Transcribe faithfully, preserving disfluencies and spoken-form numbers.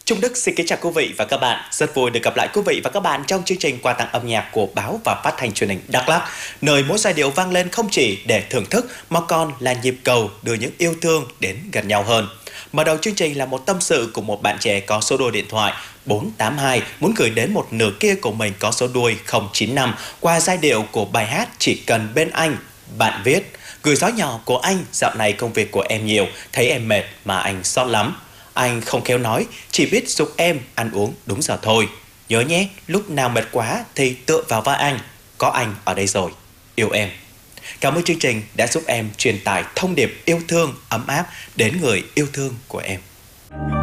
Trung Đức xin kính chào quý vị và các bạn. Rất vui được gặp lại quý vị và các bạn trong chương trình quà tặng âm nhạc của báo và phát thanh truyền hình Đắk Lắk, nơi mỗi giai điệu vang lên không chỉ để thưởng thức mà còn là nhịp cầu đưa những yêu thương đến gần nhau hơn. Mở đầu chương trình là một tâm sự của một bạn trẻ có số đuôi điện thoại bốn tám hai muốn gửi đến một nửa kia của mình có số đuôi không chín năm qua giai điệu của bài hát Chỉ Cần Bên Anh. Bạn viết: gửi gió nhỏ của anh, dạo này công việc của em nhiều, thấy em mệt mà anh xót lắm. Anh không khéo nói, chỉ biết giục em ăn uống đúng giờ thôi. Nhớ nhé, lúc nào mệt quá thì tựa vào vai anh, có anh ở đây rồi, yêu em. Cảm ơn chương trình đã giúp em truyền tải thông điệp yêu thương ấm áp đến người yêu thương của em.